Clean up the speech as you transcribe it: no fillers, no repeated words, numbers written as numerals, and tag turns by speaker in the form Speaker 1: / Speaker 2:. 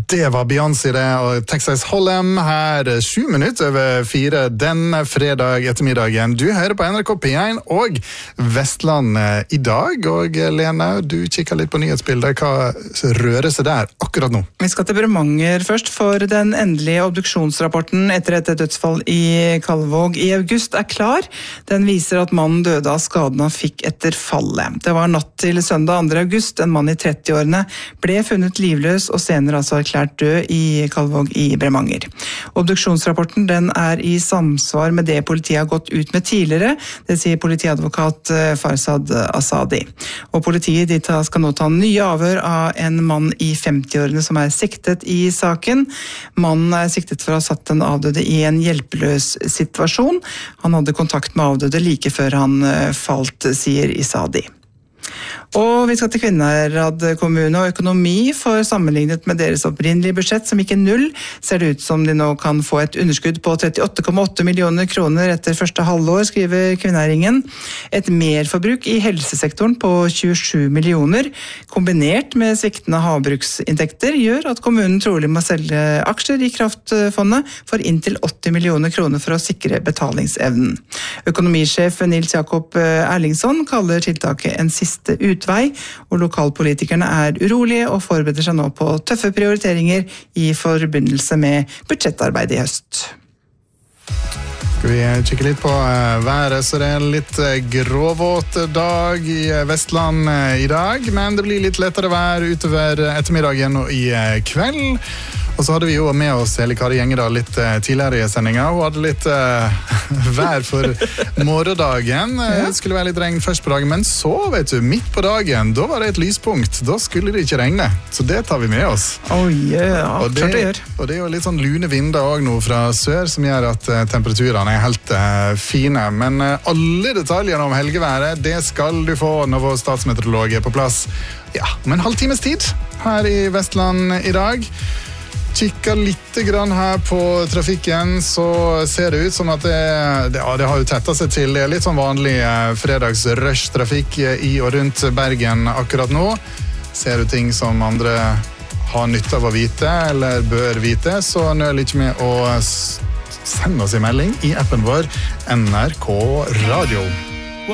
Speaker 1: Det var Beyoncé det, og Texas Hold'em her 7 minutter over 4 den fredag ettermiddagen. Du hører på NRK P1 og Vestland i dag, og Lene, du kikker litt på nyhetsbildet. Hva rører seg der akkurat nå?
Speaker 2: Vi skal til Bremanger først, for den endelige obduksjonsrapporten etter et dødsfall i Kalvåg i august er klar. Den viser at mannen døde av skadene han fikk etter fallet. Det var natt til søndag 2. august. En mann i 30-årene ble funnet livløs og senere altså erklært død i Kalvåg i Bremanger. Obduksjonsrapporten den er i samsvar med det politiet har gått ut med tidligere, det sier politiadvokat Farzad Asadi. Og politiet skal nå ta nye avhør av en mann i 50-årene som er siktet i saken. Mannen er siktet for å ha satt den avdøde i en hjelpeløs situasjon. Han hadde kontakt med avdøde like før han falt, sier Asadi. Og vi skal til Kvinnherad kommune og økonomi, for sammenlignet med deres opprinnelige budsjett som gikk i null, ser det ut som de nå kan få et underskudd på 38,8 millioner kroner etter første halvår, skriver Kvinnherringen. Et merforbruk i helsesektoren på 27 millioner, kombinert med sviktende havbruksinntekter, gjør at kommunen trolig må selge aksjer i kraftfondet for inntil 80 millioner kroner for å sikre betalingsevnen. Økonomisjef Nils Jakob Erlingsson kaller tiltaket en siste utvei, og lokalpolitikerne er urolige og forbereder seg nå på tøffe prioriteringer i forbindelse med budsjettarbeidet i høst.
Speaker 1: Skal vi kikke litt på været, så det er en litt gråvåt dag i Vestland i dag, men det blir litt lettere vær utover ettermiddagen og i kveld. Og så hadde vi jo med oss Eli Kari Gjengedal litt tidligere i sendingen. Hun hadde litt vær for morgendagen. Det skulle være litt regn først på dagen, men så, vet du, midt på dagen, da var det et lyspunkt. Da skulle det ikke regne, så det tar vi med oss.
Speaker 2: Klart det gjør.
Speaker 1: Og det er jo litt sånn lune vinder også nå fra sør, som gjør at temperaturene er helt fine. Men alle detaljene om helgeværet, det skal du få når vår statsmeteorolog er på plass. Ja, om en halvtimes tid her i Vestland i dag. Kikker litt grann her på trafikken, så ser det ut som at det har jo tettet seg til. Det er litt sånn vanlig fredags-rush-trafikk i og rundt Bergen akkurat nå. Ser du ting som andre har nytte av å vite, eller bør vite, så nøl ikke med å sende oss en melding i appen vår NRK Radio.